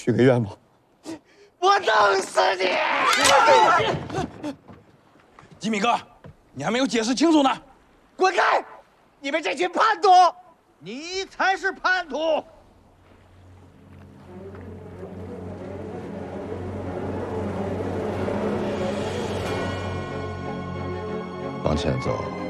许个愿吧。 我弄死你！ 吉米哥，你还没有解释清楚呢！ 滚开！你们这群叛徒！你才是叛徒！ 往前走。